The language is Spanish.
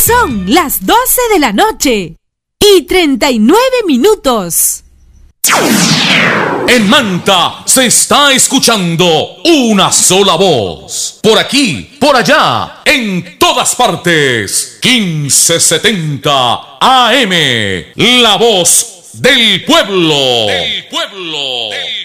Son las 12 de la noche y 39 minutos. En Manta se está escuchando una sola voz. Por aquí, por allá, en todas partes. 1570 AM. La voz del pueblo.